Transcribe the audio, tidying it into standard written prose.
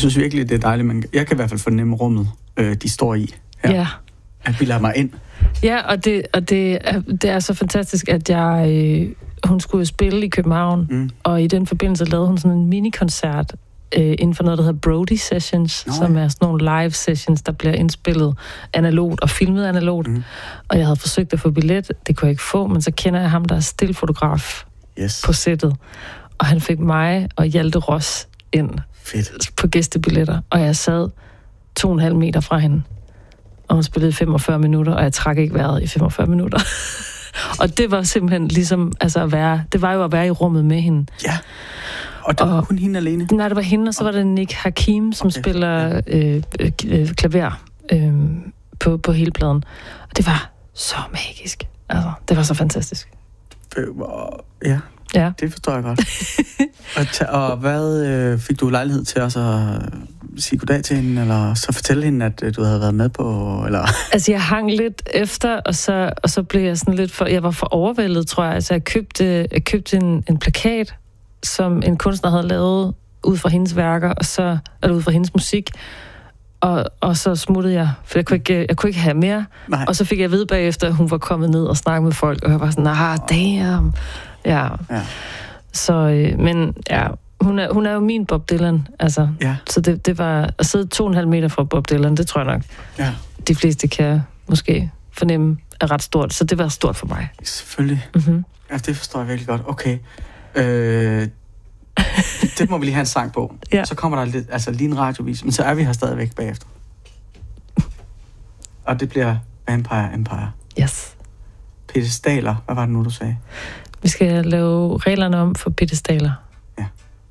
synes virkelig, det er dejligt, men jeg kan i hvert fald fornemme rummet, de står i her. Ja. At vi lader mig ind. Ja, og det er så fantastisk, at hun skulle spille i København, og i den forbindelse lavede hun sådan en minikoncert inden for noget, der hedder Brody Sessions, som er sådan nogle live sessions, der bliver indspillet analogt og filmet analogt. Og jeg havde forsøgt at få billet, det kunne jeg ikke få, men så kender jeg ham, der er stillfotograf på sættet. Og han fik mig og Hjalte Ross ind på gæstebilletter, og jeg sad 2,5 meter fra hende. Og hun spillede 45 minutter, og jeg trak ikke vejret i 45 minutter. Og det var simpelthen ligesom, altså det var jo at være i rummet med hende. Ja. Og det var kun hende alene? Nej, det var hende, og så var det Nick Hakim, som spiller klaver på hele pladen. Og det var så magisk. Altså, det var så fantastisk. Ja, det forstår jeg godt. og hvad fik du lejlighed til at sige goddag til hende, eller så fortælle hende, at du havde været med på, eller? Altså, jeg hang lidt efter, og så blev jeg sådan lidt jeg var for overvældet, tror jeg. Altså, jeg købte en plakat, som en kunstner havde lavet ud fra hendes værker, eller ud fra hendes musik, og så smuttede jeg, for jeg kunne ikke have mere. Nej. Og så fik jeg at vide bagefter, at hun var kommet ned og snakket med folk, og jeg var sådan, damn. Ja. Så, men ja, hun er jo min Bob Dylan, altså. Ja. Så det var at sidde 2,5 meter fra Bob Dylan, det tror jeg nok. Ja. De fleste kan måske fornemme er ret stort, så det var stort for mig. Selvfølgelig. Ja, det forstår jeg virkelig godt. Okay. Det må vi lige have en sang på. Ja. Så kommer der lidt, altså lige en radiovis, men så er vi her stadigvæk bagefter. Og det bliver Vampire Empire. Yes. Pedestaler, hvad var det nu, du sagde? Vi skal lave reglerne om for pedestaler.